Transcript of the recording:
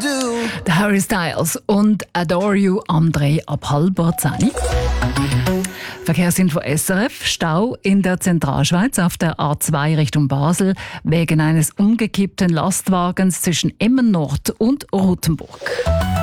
Der Harry Styles und Adore You am 3 ab 9:30. Verkehrsinfo SRF. Stau in der Zentralschweiz auf der A2 Richtung Basel wegen eines umgekippten Lastwagens zwischen Emmen Nord und Rothenburg.